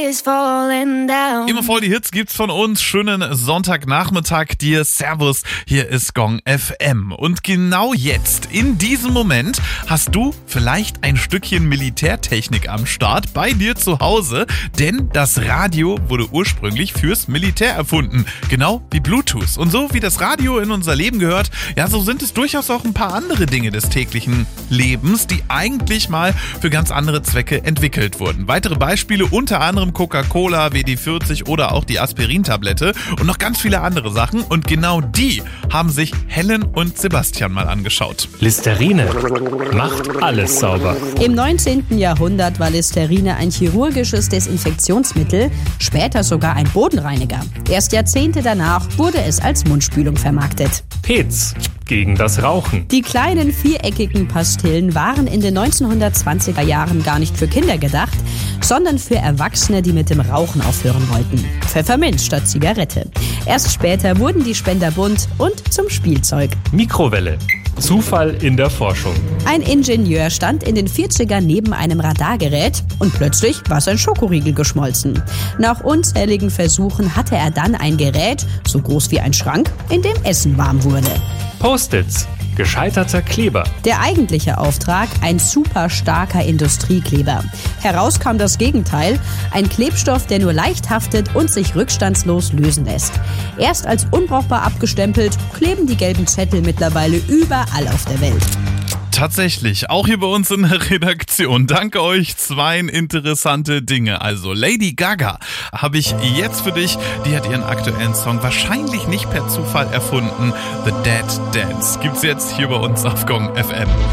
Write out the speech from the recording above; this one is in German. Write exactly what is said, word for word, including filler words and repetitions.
is falling down. Immer voll die Hits gibt's von uns. Schönen Sonntagnachmittag dir. Servus, hier ist Gong F M. Und genau jetzt, in diesem Moment, hast du vielleicht ein Stückchen Militärtechnik am Start bei dir zu Hause. Denn das Radio wurde ursprünglich fürs Militär erfunden. Genau wie Bluetooth. Und so wie das Radio in unser Leben gehört, ja, so sind es durchaus auch ein paar andere Dinge des täglichen Lebens, die eigentlich mal für ganz andere Zwecke entwickelt wurden. Weitere Beispiele, unter anderem Coca-Cola, W D vierzig oder auch die Aspirintablette und noch ganz viele andere Sachen. Und genau die haben sich Helen und Sebastian mal angeschaut. Listerine macht alles sauber. Im neunzehnten Jahrhundert war Listerine ein chirurgisches Desinfektionsmittel, später sogar ein Bodenreiniger. Erst Jahrzehnte danach wurde es als Mundspülung vermarktet. Pez gegen das Rauchen. Die kleinen viereckigen Pastillen waren in den neunzehnhundertzwanziger Jahren gar nicht für Kinder gedacht, sondern für Erwachsene, die mit dem Rauchen aufhören wollten. Pfefferminz statt Zigarette. Erst später wurden die Spender bunt und zum Spielzeug. Mikrowelle. Zufall in der Forschung. Ein Ingenieur stand in den vierzigern neben einem Radargerät und plötzlich war sein Schokoriegel geschmolzen. Nach unzähligen Versuchen hatte er dann ein Gerät, so groß wie ein Schrank, in dem Essen warm wurde. Post-its. Gescheiterter Kleber. Der eigentliche Auftrag, ein super starker Industriekleber. Heraus kam das Gegenteil, ein Klebstoff, der nur leicht haftet und sich rückstandslos lösen lässt. Erst als unbrauchbar abgestempelt, kleben die gelben Zettel mittlerweile überall auf der Welt. Tatsächlich, auch hier bei uns in der Redaktion. Danke euch, zwei interessante Dinge. Also Lady Gaga habe ich jetzt für dich. Die hat ihren aktuellen Song wahrscheinlich nicht per Zufall erfunden. The Dead Dance gibt's jetzt hier bei uns auf Gong F M.